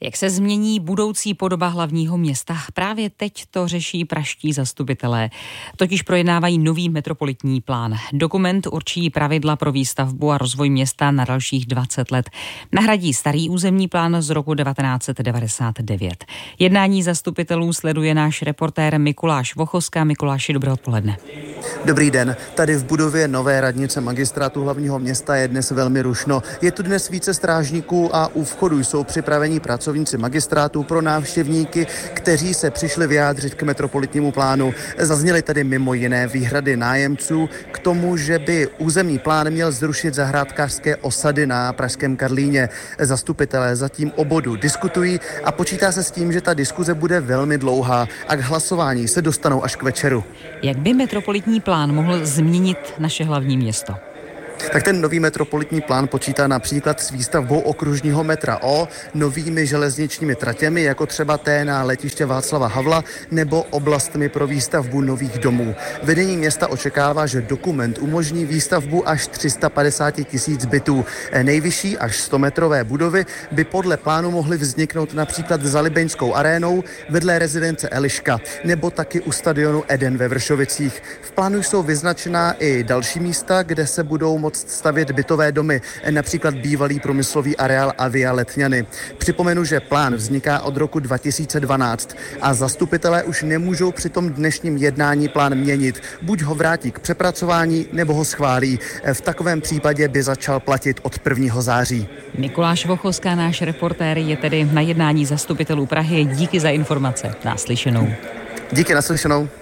Jak se změní budoucí podoba hlavního města? Právě teď to řeší pražští zastupitelé. Totiž projednávají nový metropolitní plán. Dokument určí pravidla pro výstavbu a rozvoj města na dalších 20 let. Nahradí starý územní plán z roku 1999. Jednání zastupitelů sleduje náš reportér Mikuláš Vochoska. Mikuláši, dobré odpoledne. Dobrý den. Tady v budově nové radnice magistrátu hlavního města je dnes velmi rušno. Je tu dnes více strážníků a u vchodu jsou připraveni pracovníci magistrátu pro návštěvníky, kteří se přišli vyjádřit k metropolitnímu plánu. Zazněly tady mimo jiné výhrady nájemců k tomu, že by územní plán měl zrušit zahrádkářské osady na pražském Karlíně. Zastupitelé zatím o bodu diskutují a počítá se s tím, že ta diskuze bude velmi dlouhá a k hlasování se dostanou až k večeru. Jak by metropolitní plán mohl změnit naše hlavní město? Tak ten nový metropolitní plán počítá například s výstavbou okružního metra O, novými železničními tratěmi, jako třeba té na letiště Václava Havla, nebo oblastmi pro výstavbu nových domů. Vedení města očekává, že dokument umožní výstavbu až 350 000 bytů. Nejvyšší až 100-metrové budovy by podle plánu mohly vzniknout například za Libeňskou arénou, vedle rezidence Eliška, nebo taky u stadionu Eden ve Vršovicích. V plánu jsou vyznačená i další místa, kde se budou moct stavět bytové domy, například bývalý průmyslový areál Avia Letňany. Připomenu, že plán vzniká od roku 2012 a zastupitelé už nemůžou při tom dnešním jednání plán měnit. Buď ho vrátí k přepracování, nebo ho schválí. V takovém případě by začal platit od 1. září. Mikuláš Vochoska, náš reportér, je tedy na jednání zastupitelů Prahy. Díky za informace. Naslyšenou. Díky, naslyšenou.